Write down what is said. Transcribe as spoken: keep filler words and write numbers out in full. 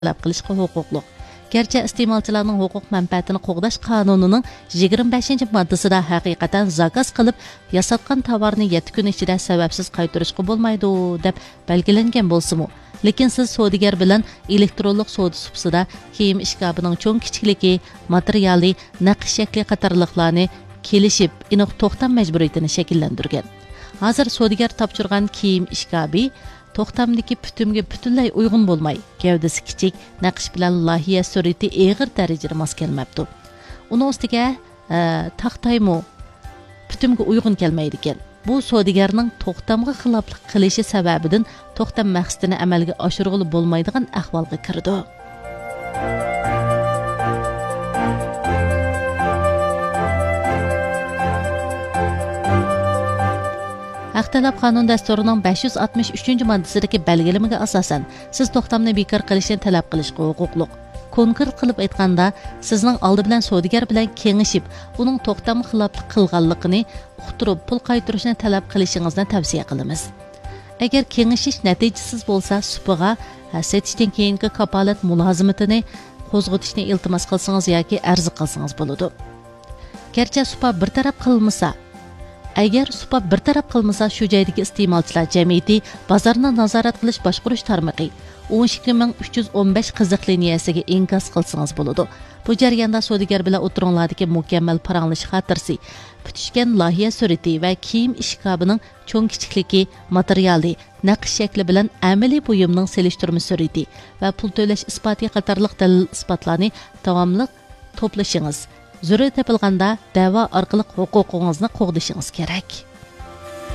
talab qilishga huquqliq. Gerçi iste'molchilarning huquq manfaatini qo'g'dash qonunining yigirma beshinchi moddasida haqiqatan zakaz qilib yasatgan tovarni yetti kun ichida sababsiz qaytarishga bo'lmaydi deb belgilangan bo'lsa-mu, lekin siz savdogar bilan elektronlik savdo supsida kiyim ishkobining cho'ng kichikligi, materiali, naqsh shakli qatorliqlarni kelishib, aniq to'xtam majburiyatini shakllantirgan. Hozir savdogar topshirgan kiyim ishkobi to'xtamdagi putumga butunlay uyg'un bo'lmay, gavdasi kichik, naqsh bilan loyiha surati og'ir darajada mos kelmabdi. Uning ustiga taqtaymu putumga uyg'un kelmaydi ekan. Bu savdogarning to'xtamga xiloflik qilishi sababidan to'xtam maqsadini amalga oshirg'ili bo'lmaydigan ahvolga kirdi. Haq talab qonun dasturining besh yuz oltmish uchinchi moddasidagi belgilamaga asosan siz to'xtamni bekor qilishni talab qilishga huquqliq. Konkret qilib aytganda, sizning oldi bilan savdogar bilan kengashib, uning to'xtam xiloflik qilganligini uqtirib pul qaytarishni talab qilishingizni tavsiya qilamiz. Agar kengashish natijasiz bo'lsa, supaga setishdan keyingi kapolat mulozimatini qo'zg'atishni iltimos qilsangiz yoki arz qilsangiz bo'ladi. Garchi supa bir taraf qilmasa, Agar supa bir taraf qilmasa, shu joydagi iste'molchilar jamiyati bozorni nazorat qilish boshqarish tarmog'i o'n ikki ming uch yuz o'n besh qiziq liniyasiga inkos qilsangiz bo'ladi. Bu jarayonda savdogar bilan o'tiringlardagi mukammal paranglish xotirasi, bitishgan loyiha surati va kiyim ishkobining cho'ng kichikligi, materiali, naqsh shakli bilan amaliy buyumning selishtirma surati va pul to'lash isboti qatorliq dalil isbotlarni davomli to'plashingiz, zarur topilganda da'vo orqali huquqingizni qo'g'dishingiz kerak.